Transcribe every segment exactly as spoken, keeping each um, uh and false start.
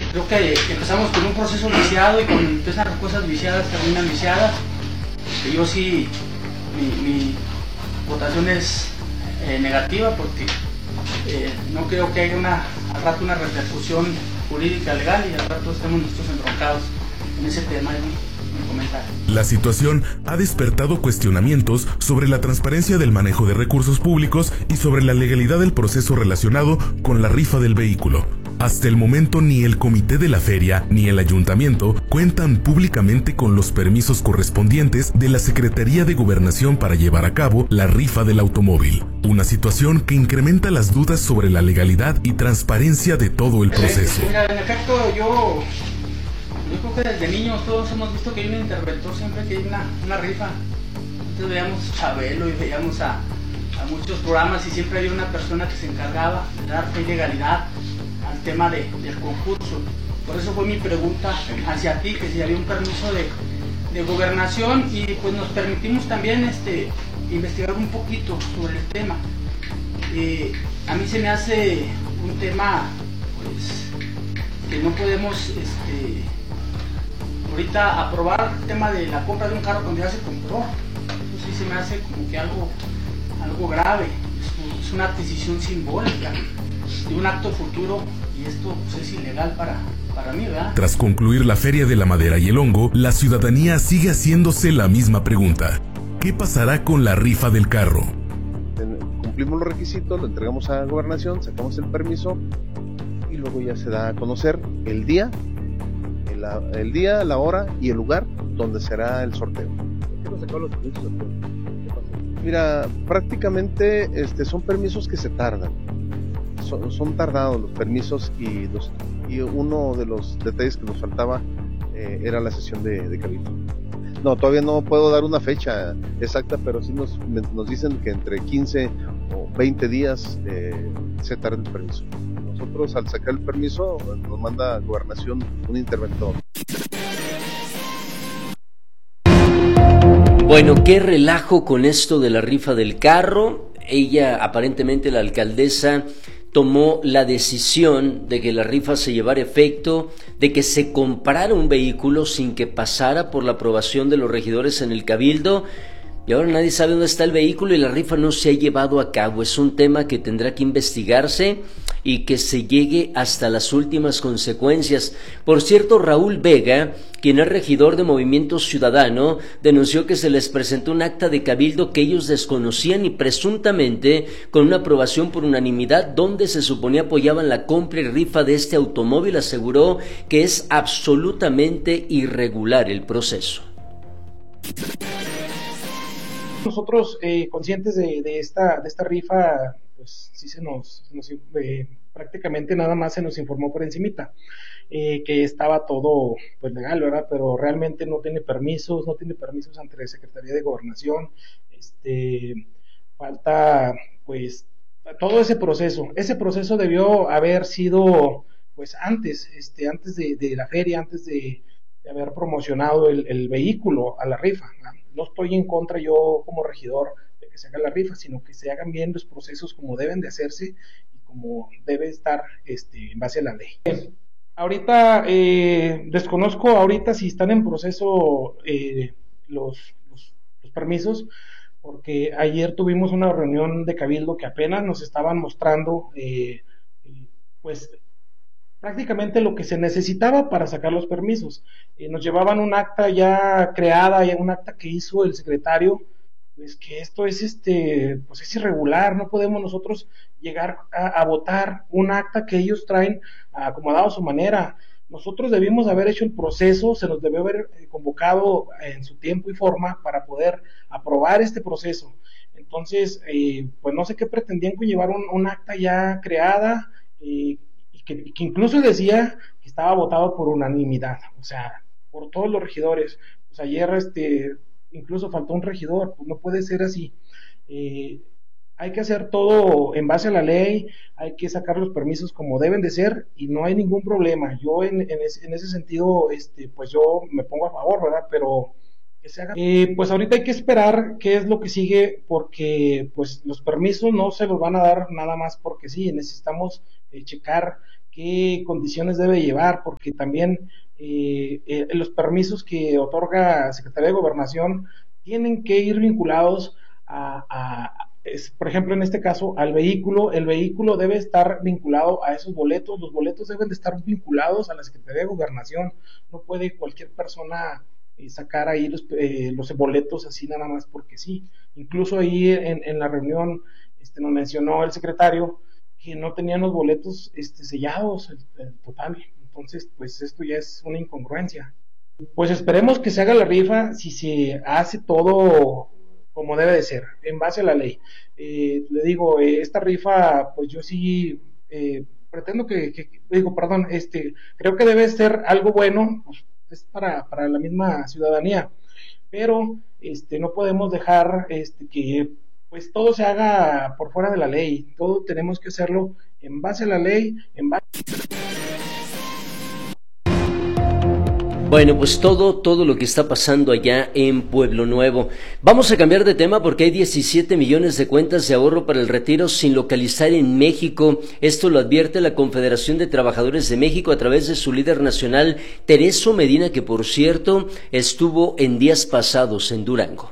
creo que empezamos con un proceso viciado y con empiezan las cosas viciadas terminan viciadas. Este, yo sí, mi, mi votación es eh, negativa porque eh, no creo que haya una, al rato una repercusión jurídica legal y al rato estemos nosotros entroncados en ese tema. La situación ha despertado cuestionamientos sobre la transparencia del manejo de recursos públicos y sobre la legalidad del proceso relacionado con la rifa del vehículo. Hasta el momento ni el comité de la feria ni el ayuntamiento cuentan públicamente con los permisos correspondientes de la Secretaría de Gobernación para llevar a cabo la rifa del automóvil. Una situación que incrementa las dudas sobre la legalidad y transparencia de todo el proceso. Mira, en efecto, yo... Yo creo que desde niños todos hemos visto que hay un interventor siempre que hay una, una rifa. Entonces veíamos Chabelo y veíamos a, a muchos programas y siempre había una persona que se encargaba de dar fe y legalidad al tema de, del concurso. Por eso fue mi pregunta hacia ti, que si había un permiso de, de gobernación y pues nos permitimos también este, investigar un poquito sobre el tema. Eh, a mí se me hace un tema pues, que no podemos... Este, ahorita aprobar el tema de la compra de un carro cuando ya se compró. Eso sí se me hace como que algo, algo grave. Es, es una adquisición simbólica de un acto futuro y esto pues, es ilegal para, para mí, ¿verdad? Tras concluir la Feria de la Madera y el Hongo, la ciudadanía sigue haciéndose la misma pregunta. ¿Qué pasará con la rifa del carro? Cumplimos los requisitos, lo entregamos a Gobernación, sacamos el permiso y luego ya se da a conocer el día La, el día, la hora y el lugar donde será el sorteo. ¿Por qué no sacaron los permisos? ¿Qué pasó? Mira, prácticamente este, son permisos que se tardan. Son, son tardados los permisos y, los, y uno de los detalles que nos faltaba eh, era la sesión de, de cabildo. No, todavía no puedo dar una fecha exacta, pero sí nos, nos dicen que entre quince o veinte días eh, se tarda el permiso. Nosotros al sacar el permiso nos manda Gobernación un interventor. Bueno, qué relajo con esto de la rifa del carro. Ella, aparentemente la alcaldesa, tomó la decisión de que la rifa se llevara efecto, de que se comprara un vehículo sin que pasara por la aprobación de los regidores en el cabildo. Y ahora nadie sabe dónde está el vehículo y la rifa no se ha llevado a cabo. Es un tema que tendrá que investigarse y que se llegue hasta las últimas consecuencias. Por cierto, Raúl Vega, quien es regidor de Movimiento Ciudadano, denunció que se les presentó un acta de cabildo que ellos desconocían y presuntamente con una aprobación por unanimidad donde se suponía apoyaban la compra y rifa de este automóvil. Aseguró que es absolutamente irregular el proceso. Nosotros eh, conscientes de, de esta de esta rifa, pues sí se nos, se nos eh, prácticamente nada más se nos informó por encimita eh, que estaba todo pues legal, ¿verdad? Pero realmente no tiene permisos, no tiene permisos ante la Secretaría de Gobernación. Este falta pues todo ese proceso. Ese proceso debió haber sido pues antes, este antes de, de la feria, antes de, de haber promocionado el, el vehículo a la rifa, ¿verdad? No estoy en contra yo como regidor de que se haga la rifa, sino que se hagan bien los procesos como deben de hacerse y como debe estar este, en base a la ley. Bien, ahorita eh, desconozco ahorita si están en proceso eh, los, los, los permisos, porque ayer tuvimos una reunión de cabildo que apenas nos estaban mostrando eh, pues prácticamente lo que se necesitaba para sacar los permisos. Eh, nos llevaban un acta ya creada, ya un acta que hizo el secretario, pues que esto es este, pues es irregular, no podemos nosotros llegar a, a votar un acta que ellos traen acomodado a su manera. Nosotros debimos haber hecho el proceso, se nos debió haber convocado en su tiempo y forma para poder aprobar este proceso. Entonces, eh, pues no sé qué pretendían con llevar un, un acta ya creada, eh, Que, que incluso decía que estaba votado por unanimidad, o sea, por todos los regidores. Pues ayer este, incluso faltó un regidor, pues no puede ser así. Eh, hay que hacer todo en base a la ley, hay que sacar los permisos como deben de ser y no hay ningún problema. Yo en, en, ese, en ese sentido, este, pues yo me pongo a favor, ¿verdad? Pero que se haga. Eh, pues ahorita hay que esperar qué es lo que sigue, porque pues los permisos no se los van a dar nada más porque sí, necesitamos eh, checar qué condiciones debe llevar, porque también eh, eh, los permisos que otorga Secretaría de Gobernación tienen que ir vinculados a, a es, por ejemplo, en este caso, al vehículo. El vehículo debe estar vinculado a esos boletos, los boletos deben de estar vinculados a la Secretaría de Gobernación, no puede cualquier persona eh, sacar ahí los, eh, los boletos así nada más porque sí. Incluso ahí en, en la reunión este, nos mencionó el secretario que no tenían los boletos este, sellados, el, el total. Entonces, pues esto ya es una incongruencia. Pues esperemos que se haga la rifa si se hace todo como debe de ser, en base a la ley. Eh, le digo, eh, esta rifa, pues yo sí eh, pretendo que, que, digo, perdón, este, creo que debe ser algo bueno, pues, es para, para la misma ciudadanía, pero este, no podemos dejar este, que pues todo se haga por fuera de la ley, todo tenemos que hacerlo en base a la ley, en base... Bueno, pues todo, todo lo que está pasando allá en Pueblo Nuevo. Vamos a cambiar de tema porque hay diecisiete millones de cuentas de ahorro para el retiro sin localizar en México. Esto lo advierte la Confederación de Trabajadores de México a través de su líder nacional, Tereso Medina, que por cierto estuvo en días pasados en Durango.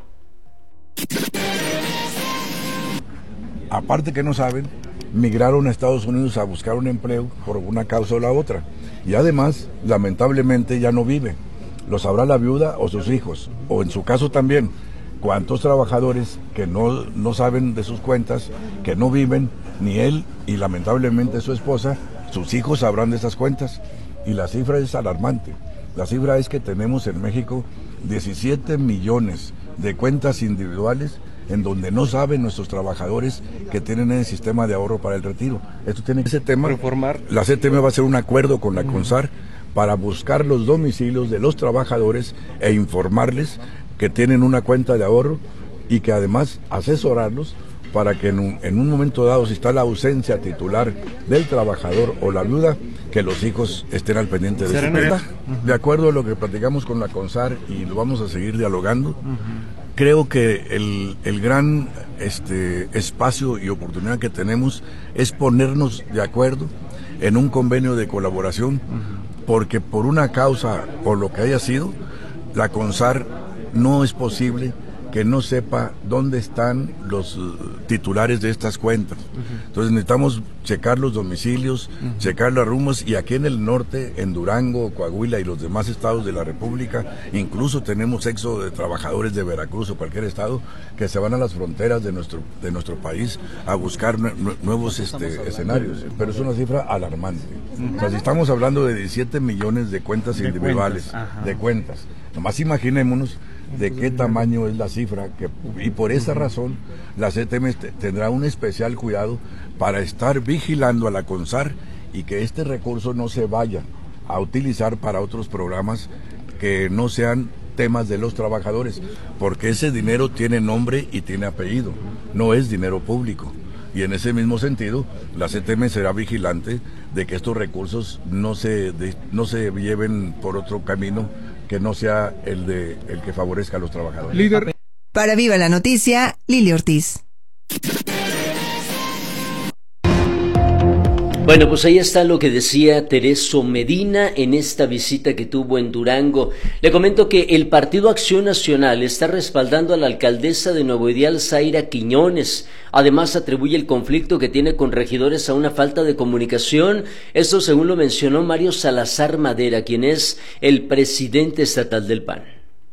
Aparte que no saben, migraron a Estados Unidos a buscar un empleo por una causa o la otra. Y además, lamentablemente, ya no vive. Lo sabrá la viuda o sus hijos. O en su caso también, cuántos trabajadores que no, no saben de sus cuentas, que no viven, ni él y lamentablemente su esposa, sus hijos sabrán de esas cuentas. Y la cifra es alarmante. La cifra es que tenemos en México diecisiete millones de cuentas individuales en donde no saben nuestros trabajadores que tienen el sistema de ahorro para el retiro. Esto tiene ese tema. Reformar. La C T M va a hacer un acuerdo con la CONSAR para buscar los domicilios de los trabajadores e informarles que tienen una cuenta de ahorro y que además asesorarlos para que en un, en un momento dado, si está la ausencia titular del trabajador o la viuda, que los hijos estén al pendiente de su cuenta. De acuerdo a lo que platicamos con la CONSAR y lo vamos a seguir dialogando, uh-huh. Creo que el, el gran este, espacio y oportunidad que tenemos es ponernos de acuerdo en un convenio de colaboración, uh-huh. Porque por una causa, por lo que haya sido, la CONSAR no es posible que no sepa dónde están los uh, titulares de estas cuentas. Uh-huh. Entonces necesitamos checar los domicilios, uh-huh. checar las rumbos, y aquí en el norte, en Durango, Coahuila y los demás estados de la República, incluso tenemos éxodo de trabajadores de Veracruz o cualquier estado que se van a las fronteras de nuestro de nuestro país a buscar nue- nuevos este, escenarios. Pero es una cifra alarmante. Uh-huh. O sea, si estamos hablando de diecisiete millones de cuentas de individuales, cuentas. de cuentas, nomás imaginémonos de qué tamaño es la cifra, que, y por esa razón la C T M tendrá un especial cuidado para estar vigilando a la CONSAR y que este recurso no se vaya a utilizar para otros programas que no sean temas de los trabajadores, porque ese dinero tiene nombre y tiene apellido, no es dinero público. Y en ese mismo sentido, la C T M será vigilante de que estos recursos no se, de, no se lleven por otro camino que no sea el de el que favorezca a los trabajadores. Líder. Para Viva la Noticia, Lili Ortiz. Bueno, pues ahí está lo que decía Tereso Medina en esta visita que tuvo en Durango. Le comento que el Partido Acción Nacional está respaldando a la alcaldesa de Nuevo Ideal, Zaira Quiñones. Además, atribuye el conflicto que tiene con regidores a una falta de comunicación. Esto según lo mencionó Mario Salazar Madera, quien es el presidente estatal del P A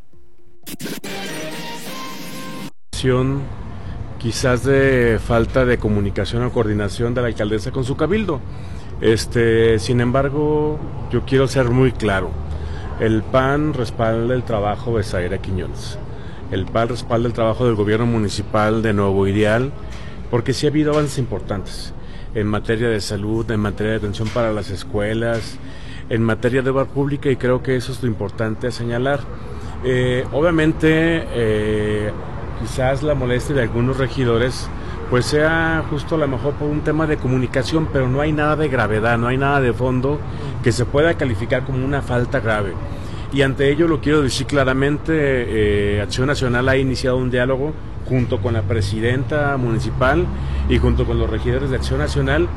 N. Quizás de falta de comunicación o coordinación de la alcaldesa con su cabildo. Este, sin embargo, yo quiero ser muy claro. El P A N respalda el trabajo de Zaira Quiñones. El P A N respalda el trabajo del gobierno municipal de Nuevo Ideal, porque sí ha habido avances importantes en materia de salud, en materia de atención para las escuelas, en materia de obra pública, y creo que eso es lo importante a señalar. Eh, obviamente, eh, quizás la molestia de algunos regidores pues sea justo a lo mejor por un tema de comunicación, pero no hay nada de gravedad, no hay nada de fondo que se pueda calificar como una falta grave. Y ante ello lo quiero decir claramente, eh, Acción Nacional ha iniciado un diálogo junto con la presidenta municipal y junto con los regidores de Acción Nacional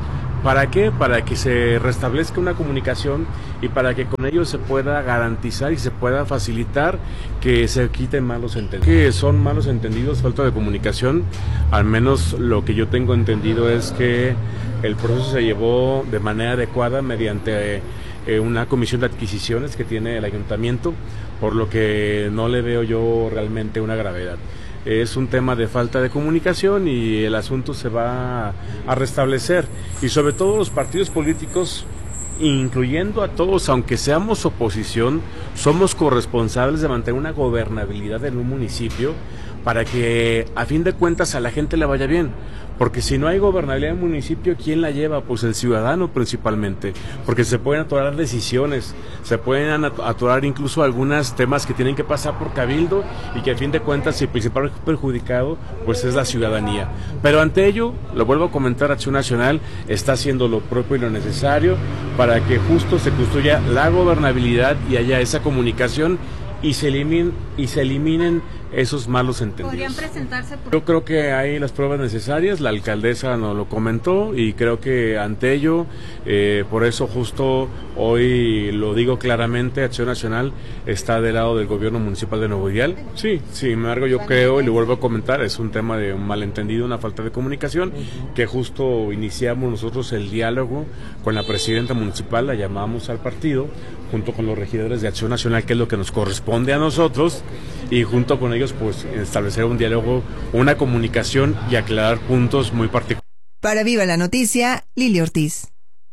¿Para qué? Para que se restablezca una comunicación y para que con ello se pueda garantizar y se pueda facilitar que se quiten malos entendidos. Que son malos entendidos, falta de comunicación, al menos lo que yo tengo entendido es que el proceso se llevó de manera adecuada mediante eh, una comisión de adquisiciones que tiene el ayuntamiento, por lo que no le veo yo realmente una gravedad. Es un tema de falta de comunicación y el asunto se va a restablecer. Y sobre todo los partidos políticos, incluyendo a todos, aunque seamos oposición, somos corresponsables de mantener una gobernabilidad en un municipio para que a fin de cuentas a la gente le vaya bien. Porque si no hay gobernabilidad en el municipio, ¿quién la lleva? Pues el ciudadano principalmente, porque se pueden atorar decisiones, se pueden atorar incluso algunos temas que tienen que pasar por cabildo y que a fin de cuentas el principal perjudicado pues es la ciudadanía. Pero ante ello, lo vuelvo a comentar, Acción Nacional está haciendo lo propio y lo necesario para que justo se construya la gobernabilidad y haya esa comunicación y se eliminen, y se eliminen esos malos entendidos. ¿Podrían presentarse por... Yo creo que hay las pruebas necesarias, la alcaldesa nos lo comentó y creo que ante ello, eh, por eso justo hoy lo digo claramente, Acción Nacional está del lado del gobierno municipal de Nuevo Ideal. Sí, sin embargo yo creo, y lo vuelvo a comentar, es un tema de un malentendido, una falta de comunicación, que justo iniciamos nosotros el diálogo con la presidenta municipal, la llamamos al partido, junto con los regidores de Acción Nacional, que es lo que nos corresponde a nosotros, y junto con ellos pues establecer un diálogo, una comunicación y aclarar puntos muy particulares. Para Viva la Noticia, Lili Ortiz.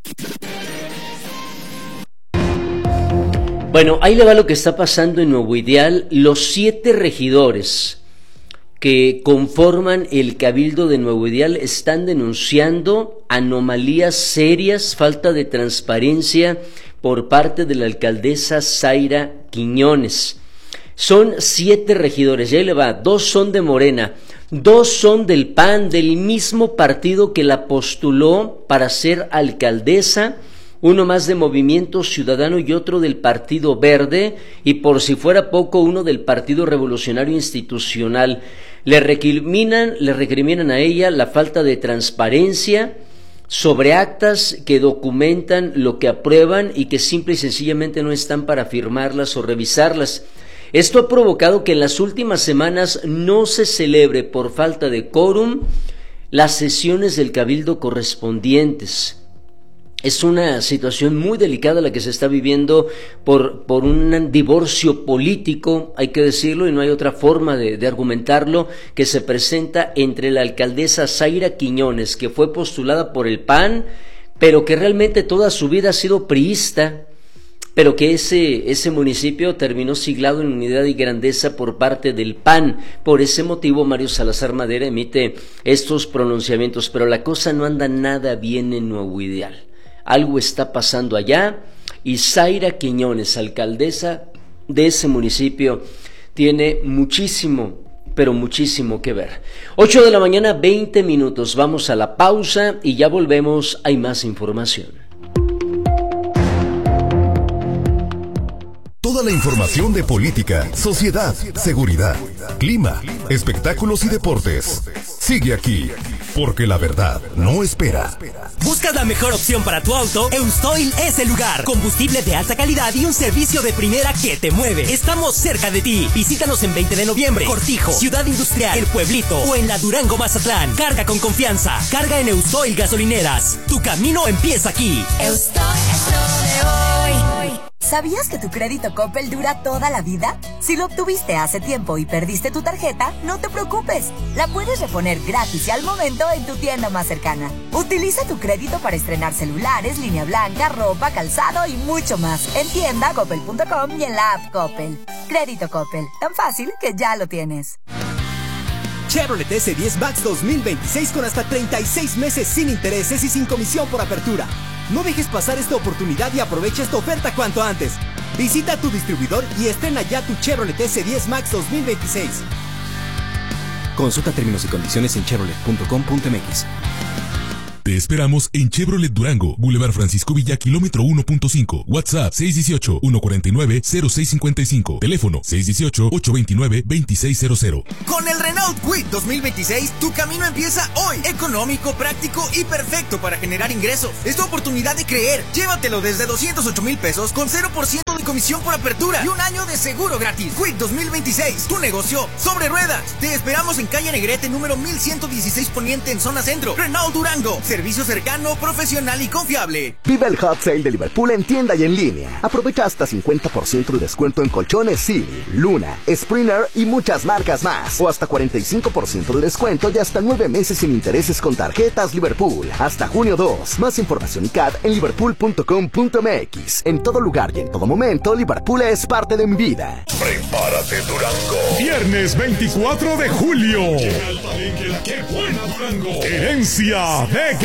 Bueno, ahí le va lo que está pasando en Nuevo Ideal. Los siete regidores que conforman el Cabildo de Nuevo Ideal están denunciando anomalías serias, falta de transparencia por parte de la alcaldesa Zaira Quiñones. Son siete regidores, ya le va, dos son de Morena, dos son del P A N, del mismo partido que la postuló para ser alcaldesa, uno más de Movimiento Ciudadano y otro del Partido Verde, y por si fuera poco, uno del Partido Revolucionario Institucional. Le recriminan, le recriminan a ella la falta de transparencia sobre actas que documentan lo que aprueban y que simple y sencillamente no están para firmarlas o revisarlas. Esto ha provocado que en las últimas semanas no se celebre por falta de quórum las sesiones del Cabildo correspondientes. Es una situación muy delicada la que se está viviendo por, por un divorcio político, hay que decirlo, y no hay otra forma de, de argumentarlo, que se presenta entre la alcaldesa Zaira Quiñones, que fue postulada por el P A N, pero que realmente toda su vida ha sido priista, pero que ese, ese municipio terminó siglado en unidad y grandeza por parte del P A N. Por ese motivo, Mario Salazar Madera emite estos pronunciamientos, pero la cosa no anda nada bien en Nuevo Ideal. Algo está pasando allá y Zaira Quiñones, alcaldesa de ese municipio, tiene muchísimo, pero muchísimo que ver. ocho de la mañana, veinte minutos. Vamos a la pausa y ya volvemos. Hay más información. Toda la información de política, sociedad, seguridad, clima, espectáculos y deportes. Sigue aquí, porque la verdad no espera. ¿Buscas la mejor opción para tu auto? Eustoil es el lugar. Combustible de alta calidad y un servicio de primera que te mueve. Estamos cerca de ti. Visítanos en veinte de noviembre, Cortijo, Ciudad Industrial, El Pueblito o en la Durango Mazatlán. Carga con confianza. Carga en Eustoil Gasolineras. Tu camino empieza aquí. Eustoil es lo de hoy. ¿Sabías que tu crédito Coppel dura toda la vida? Si lo obtuviste hace tiempo y perdiste tu tarjeta, no te preocupes. La puedes reponer gratis y al momento en tu tienda más cercana. Utiliza tu crédito para estrenar celulares, línea blanca, ropa, calzado y mucho más. En tienda coppel punto com y en la app Coppel. Crédito Coppel, tan fácil que ya lo tienes. Chevrolet S diez Max dos mil veintiséis con hasta treinta y seis meses sin intereses y sin comisión por apertura. No dejes pasar esta oportunidad y aprovecha esta oferta cuanto antes. Visita tu distribuidor y estrena ya tu Chevrolet S diez Max dos mil veintiséis. Consulta términos y condiciones en chevrolet punto com punto m x. Te esperamos en Chevrolet Durango, Boulevard Francisco Villa, kilómetro uno punto cinco. WhatsApp seis uno ocho, uno cuatro nueve, cero seis cinco cinco. Teléfono seis uno ocho, ocho dos nueve, dos seis cero cero. Con el Renault Kwid dos mil veintiséis, tu camino empieza hoy. Económico, práctico y perfecto para generar ingresos. Es tu oportunidad de creer. Llévatelo desde doscientos ocho mil pesos con cero por ciento de comisión por apertura y un año de seguro gratis. Kwid dos mil veintiséis, tu negocio sobre ruedas. Te esperamos en calle Negrete número mil ciento dieciséis Poniente en zona centro. Renault Durango, servicio cercano, profesional y confiable. Vive el Hot Sale de Liverpool en tienda y en línea. Aprovecha hasta cincuenta por ciento de descuento en colchones Silly, Luna, Springer y muchas marcas más. O hasta cuarenta y cinco por ciento de descuento y hasta nueve meses sin intereses con tarjetas Liverpool. Hasta junio dos. Más información y C A D en liverpool punto com punto m x. En todo lugar y en todo momento, Liverpool es parte de mi vida. Prepárate, Durango. Viernes veinticuatro de julio. Llega al palenque la que buena Durango. Herencia de